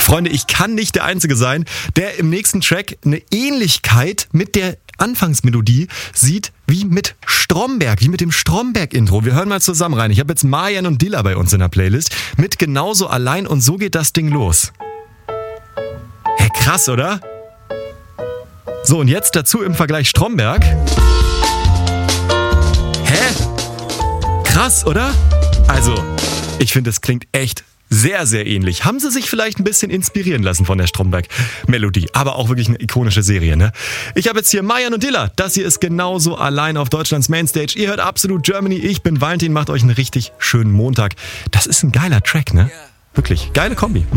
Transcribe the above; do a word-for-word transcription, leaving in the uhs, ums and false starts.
Freunde, ich kann nicht der Einzige sein, der im nächsten Track eine Ähnlichkeit mit der Anfangsmelodie sieht wie mit Stromberg, wie mit dem Stromberg-Intro. Wir hören mal zusammen rein. Ich habe jetzt Marjan und Dilla bei uns in der Playlist mit Genauso allein und so geht das Ding los. Hä, krass, oder? So, und jetzt dazu im Vergleich Stromberg. Hä? Krass, oder? Also, ich finde, es klingt echt sehr, sehr ähnlich. Haben sie sich vielleicht ein bisschen inspirieren lassen von der Stromberg-Melodie. Aber auch wirklich eine ikonische Serie, ne? Ich habe jetzt hier Marjan und Dilla. Das hier ist Genauso allein auf Deutschlands Mainstage. Ihr hört Absolute Germany. Ich bin Valentin. Macht euch einen richtig schönen Montag. Das ist ein geiler Track, ne? Wirklich. Geile Kombi.